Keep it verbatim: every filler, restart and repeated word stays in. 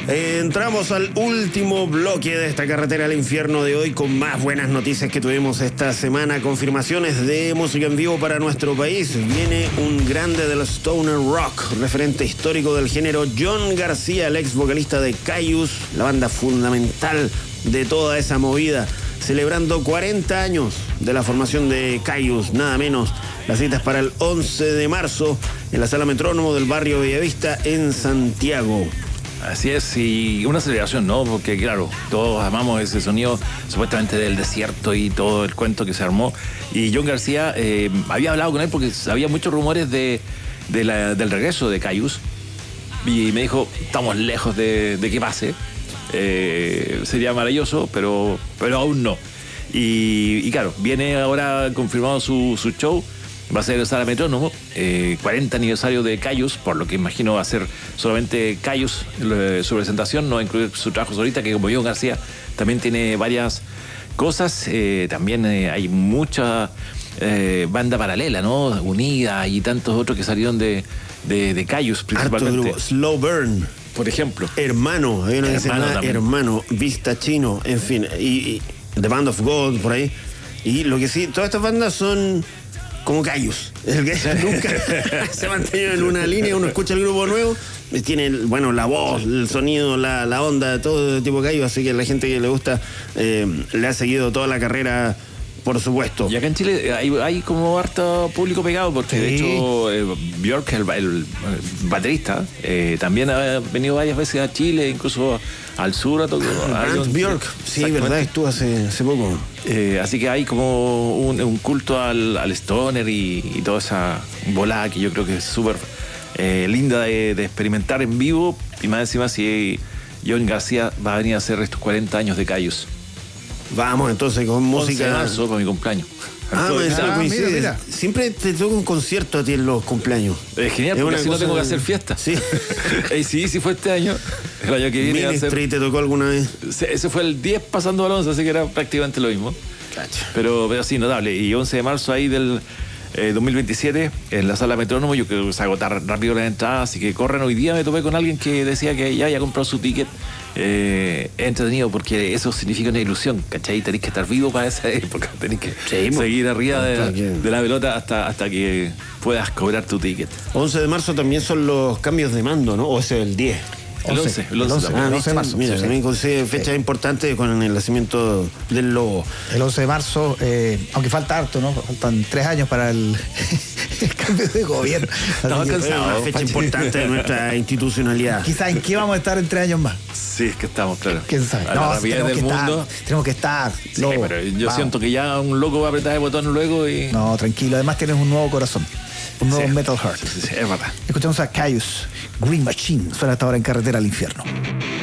Eh, entramos al último bloque de esta carretera al infierno de hoy con más buenas noticias que tuvimos esta semana. Confirmaciones de música en vivo para nuestro país. Viene un grande del stoner rock, referente histórico del género, John García, el ex vocalista de Kyuss, la banda fundamental de toda esa movida, celebrando cuarenta años de la formación de Kyuss, nada menos. La cita es para el once de marzo en la Sala Metrónomo del barrio Bellavista en Santiago. Así es, y una celebración, ¿no? Porque claro, todos amamos ese sonido supuestamente del desierto y todo el cuento que se armó. Y John García, eh, había hablado con él porque había muchos rumores de, de la, del regreso de Kyuss. Y me dijo, estamos lejos de, de que pase. Eh, sería maravilloso, pero, pero aún no. Y, y claro, viene ahora confirmado su, su show. Va a ser el Sala Metrónomo, eh, cuarenta aniversario de Kyuss, por lo que imagino va a ser solamente Kyuss su presentación, no va a incluir su trabajo solista, que como John García también tiene varias cosas. Eh, también eh, hay mucha eh, banda paralela, ¿no? Unida y tantos otros que salieron de, de, de Kyuss principalmente. Slow Burn, por ejemplo. Hermano, hay una que se llama Hermano, Vista Chino, en fin, y, y The Band of God, por ahí. Y lo que sí, todas estas bandas son como Kyuss, el que nunca se ha mantenido en una línea. Uno escucha el grupo nuevo, tiene, bueno, la voz, el sonido, la, la onda, todo tipo de Kyuss, así que la gente que le gusta eh, le ha seguido toda la carrera, por supuesto. Y acá en Chile hay, hay como harto público pegado, porque sí. De hecho eh, Björk, el, el baterista, eh, también ha venido varias veces a Chile, incluso al sur a tocar. Björk, sí, verdad, estuvo hace, hace poco. Eh, así que hay como un, un culto al, al stoner y, y toda esa volada que yo creo que es súper eh, linda de, de experimentar en vivo. Y más encima si John García va a venir a hacer estos cuarenta años de Kyuss. Vamos entonces con música. once de marzo para mi cumpleaños. Ah, ah mira, mira. Siempre te toca un concierto a ti en los cumpleaños. Es genial, es porque así no tengo que hacer fiesta. Sí. Hey, sí, sí fue este año. El año que viene. Ministry, ¿te tocó alguna vez? Ese fue el diez pasando al once, así que era prácticamente lo mismo. Cacha. Pero, pero sí, notable. Y once de marzo ahí del eh, dos mil veintisiete, en la Sala Metrónomo, yo creo que se agotar rápido las entradas, así que corran. Hoy día me topé con alguien que decía que ya había comprado su ticket. Eh, es entretenido porque eso significa una ilusión, ¿cachai? Tenés que estar vivo para esa época, tenés que sí, seguir arriba de, de la pelota hasta, hasta que puedas cobrar tu ticket. once de marzo también son los cambios de mando, ¿no? ¿O ese es el diez? El once, el once, ah, el once de marzo. Mira, sí, también coincide fecha sí. importante con el nacimiento del lobo. El once de marzo, eh, aunque falta harto, ¿no? Faltan tres años para el, el cambio de gobierno. Estamos cansados. Una fecha importante de nuestra institucionalidad. Quizás en qué vamos a estar en tres años más. Sí, es que estamos, claro. ¿Quién sabe? A no, la rapidez del mundo. Estar, tenemos que estar. Sí, lobo. Pero yo vamos. Siento que ya un loco va a apretar el botón luego y... No, tranquilo. Además tienes un nuevo corazón. Un nuevo sí, Metal Heart. Sí, sí, sí, es verdad. Escuchamos a Kyuss, Green Machine. Suena hasta ahora en Carretera al Infierno.